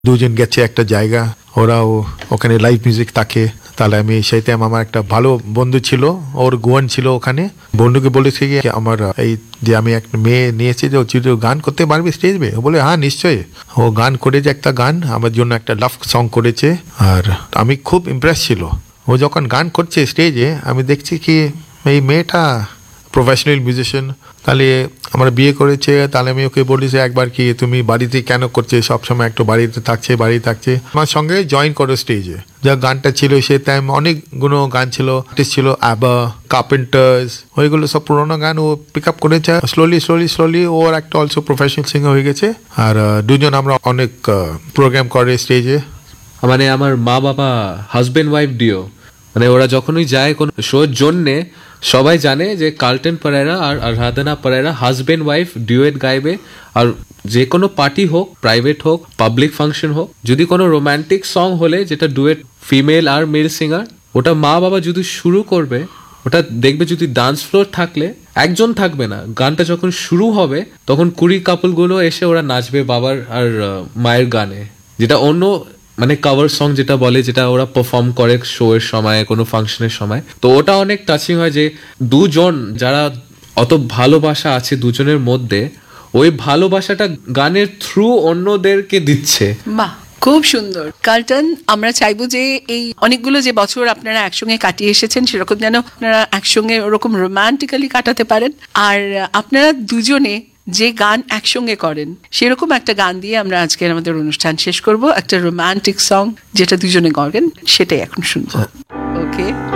দুজন গেছে একটা জায়গা, ওরাও ওখানে লাইভ মিউজিক থাকে। তাহলে আমি সেই টাইম আমার একটা ভালো বন্ধু ছিল, ওর গোয়ান ছিল ওখানে। বন্ধুকে বলেছি কি আমার এই যে আমি একটা মেয়ে নিয়েছি, যে ও গান করতে পারবি স্টেজ বে? ও বলে হ্যাঁ নিশ্চয়ই। ও গান করেছে, একটা গান আমার জন্য একটা লাভ সং করেছে, আর আমি খুব ইমপ্রেস ছিল। ও যখন গান করছে স্টেজে, আমি দেখছি কি এই মেয়েটা প্রফেশনাল মিউজিশিয়ান। তাহলে আমরা বিয়ে করেছে, তাহলে আমি ওকে বলেছি একবার কি তুমি বাড়িতে কেন করছে, সবসময় একটু বাড়িতে থাকছে আমার সঙ্গে জয়েন করো স্টেজে। যা গানটা ছিল সে টাইম অনেকগুলো গান ছিল, আর্টিস্ট ছিল আবা, কার্পেন্টার্স, ওইগুলো সব পুরোনো গান ও পিক আপ করেছে। স্লোলি ওর একটা অলসো প্রফেশনাল সিঙ্গার হয়ে গেছে। আর দুজন আমরা অনেক প্রোগ্রাম করে স্টেজে। মানে আমার মা বাবা হাজবেন্ড ওয়াইফ ডিও, মানে ওরা যখনই যায় কোনো শোর জন্যে, সবাই জানে যে কার্লটন পারেরা আর আরাধনা পারেরা হাজবেন্ড ওয়াইফ ডিওয়েট গাইবে। আর যে কোনো পার্টি হোক, প্রাইভেট হোক, পাবলিক ফাংশন হোক, যদি কোনো রোমান্টিক সং হলে যেটা ডুয়েট ফিমেল আর মেল সিঙ্গার, ওটা মা বাবা যদি শুরু করবে, ওটা দেখবে যদি ডান্স ফ্লোর থাকলে একজন থাকবে না, গানটা যখন শুরু হবে তখন 20 কাপলগুলো এসে ওরা নাচবে বাবার আর মায়ের গানে, যেটা অন্য মানে কভার সং যেটা বলে, যেটা ওরা পারফর্ম করে শো এর সময়, কোনো ফাংশনের সময়। তো ওটা অনেক টাচিং হয় যে দুজন যারা অত ভালোবাসা আছে দুজনের মধ্যে, ওই ভালোবাসাটা গানের থ্রু অন্যদেরকে দিচ্ছে। বাহ, খুব সুন্দর। কার্লটন, আমরা চাইবো যে এই অনেকগুলো যে বছর আপনারা একসঙ্গে কাটিয়ে এসেছেন, সেরকম যেন আপনারা একসঙ্গে ওরকম রোমান্টিক্যালি কাটাতে পারেন। আর আপনারা দুজনে যে গান একসঙ্গে করেন, সেরকম একটা গান দিয়ে আমরা আজকের আমাদের অনুষ্ঠান শেষ করব। একটা রোমান্টিক সং যেটা দুজনে গান, সেটাই এখন শুনবো। ওকে।